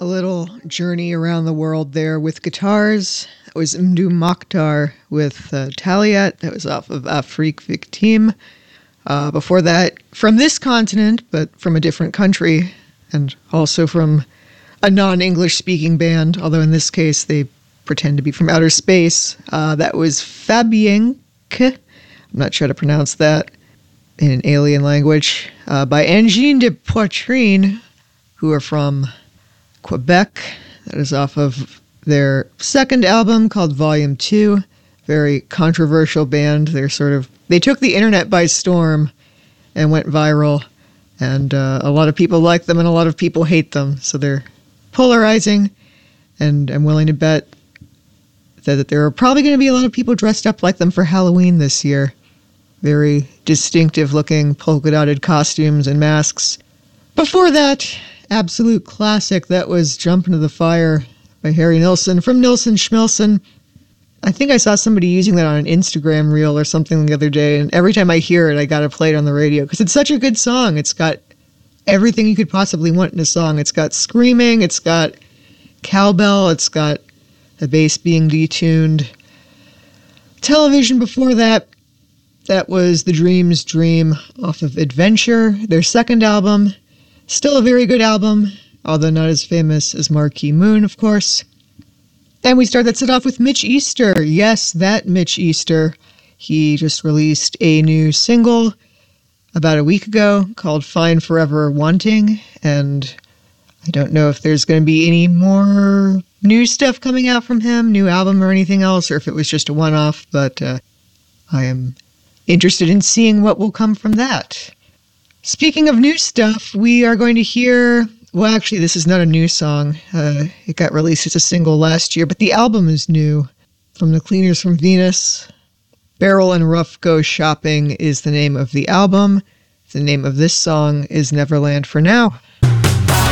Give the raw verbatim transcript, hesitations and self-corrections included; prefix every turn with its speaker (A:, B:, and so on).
A: A little journey around the world there with guitars. That was Mdou Moctar with uh, Taliat. That was off of Afrique Victime. Uh, before that, from this continent, but from a different country, and also from a non-English speaking band, although in this case they pretend to be from outer space. Uh, that was Fabienque. I'm not sure how to pronounce that in an alien language. Uh, by Engine de Poitrine, who are from Quebec. That is off of their second album called Volume two. Very controversial band. They're sort of, they took the internet by storm and went viral. And uh, a lot of people like them and a lot of people hate them. So they're polarizing. And I'm willing to bet that, that there are probably going to be a lot of people dressed up like them for Halloween this year. Very distinctive looking polka dotted costumes and masks. Before that, absolute classic, that was Jump Into the Fire by Harry Nilsson from Nilsson Schmilsson. I think I saw somebody using that on an Instagram reel or something the other day, and every time I hear it, I gotta play it on the radio, because it's such a good song. It's got everything you could possibly want in a song. It's got screaming, it's got cowbell, it's got the bass being detuned. Television before that, that was The Dream's Dream off of Adventure, their second album. Still a very good album, although not as famous as Marquee Moon, of course. And we start that set off with Mitch Easter. Yes, that Mitch Easter. He just released a new single about a week ago called Fine Forever Wanting, and I don't know if there's going to be any more new stuff coming out from him, new album or anything else, or if it was just a one-off, but uh, I am interested in seeing what will come from that. Speaking of new stuff, we are going to hear, well, actually, this is not a new song. Uh, it got released as a single last year, but the album is new. From the Cleaners from Venus, Beryl and Ruff Go Shopping is the name of the album. The name of this song is Neverland for Now.